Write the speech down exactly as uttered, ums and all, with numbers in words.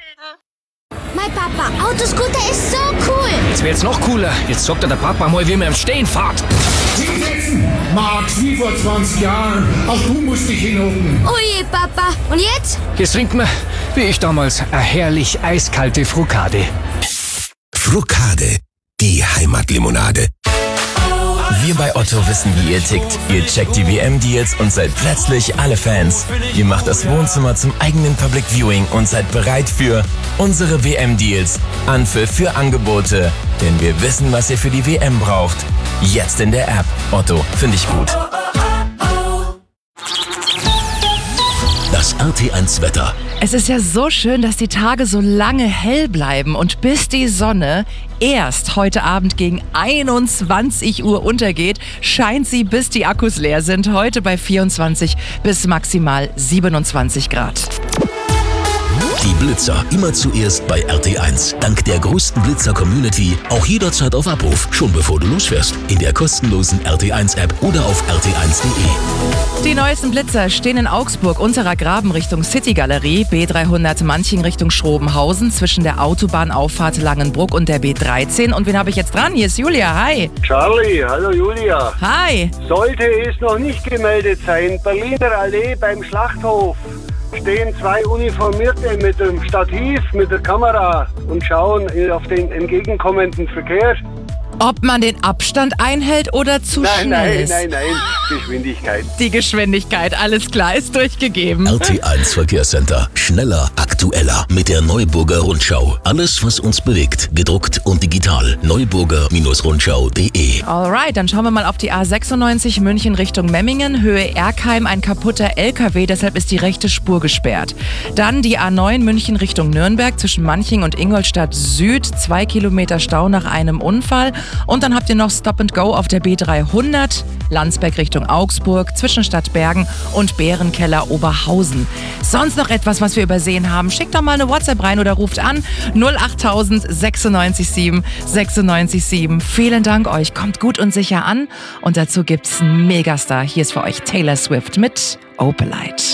Mein Papa, Autoscooter ist so cool. Das wird jetzt noch cooler. Jetzt sagt der Papa mal, wie man im Stehen fährt. Hinsetzen, Max, wie vor zwanzig Jahren. Auch du musst dich hinhocken. Oh je, Papa. Und jetzt? Jetzt trinkt man, wie ich damals, eine herrlich eiskalte Frucade. Frucade, die Heimatlimonade. Wir bei Otto wissen, wie ihr tickt. Ihr checkt die W M-Deals und seid plötzlich alle Fans. Ihr macht das Wohnzimmer zum eigenen Public Viewing und seid bereit für unsere W M-Deals. Anpfiff für Angebote. Denn wir wissen, was ihr für die W M braucht. Jetzt in der App. Otto, finde ich gut. Das R T eins Wetter. Es ist ja so schön, dass die Tage so lange hell bleiben und bis die Sonne erst heute Abend gegen einundzwanzig Uhr untergeht, scheint sie, bis die Akkus leer sind. Heute bei vierundzwanzig bis maximal siebenundzwanzig Grad. Die Blitzer immer zuerst bei R T eins. Dank der größten Blitzer-Community auch jederzeit auf Abruf, schon bevor du losfährst. In der kostenlosen R T eins App oder auf r t eins punkt de. Die neuesten Blitzer stehen in Augsburg, unterer Graben Richtung City Galerie, B dreihundert Manching Richtung Schrobenhausen, zwischen der Autobahnauffahrt Langenbruck und der B dreizehn. Und wen habe ich jetzt dran? Hier ist Julia, hi. Charlie, hallo Julia. Hi. Sollte es noch nicht gemeldet sein, Berliner Allee beim Schlachthof stehen zwei Uniformierte mit dem Stativ, mit der Kamera und schauen auf den entgegenkommenden Verkehr. Ob man den Abstand einhält oder zu nein, schnell nein, ist? Nein, nein, nein, Geschwindigkeit. Die Geschwindigkeit, alles klar, ist durchgegeben. R T eins Verkehrscenter. Schneller, aktueller mit der Neuburger Rundschau. Alles, was uns bewegt, gedruckt und digital. neuburger Rundschau punkt de. Alright, dann schauen wir mal auf die A sechsundneunzig München Richtung Memmingen, Höhe Erkheim, ein kaputter L K W, deshalb ist die rechte Spur gesperrt. Dann die A neun München Richtung Nürnberg zwischen Manching und Ingolstadt Süd, zwei Kilometer Stau nach einem Unfall. Und dann habt ihr noch Stop and Go auf der B dreihundert, Landsberg Richtung Augsburg, zwischen Stadtbergen und Bärenkeller Oberhausen. Sonst noch etwas, was wir übersehen haben? Schickt doch mal eine WhatsApp rein oder ruft an null acht tausend sechsundneunzig sieben sechsundneunzig sieben. Vielen Dank euch, kommt gut und sicher an. Und dazu gibt's einen Megastar. Hier ist für euch Taylor Swift mit Opalite.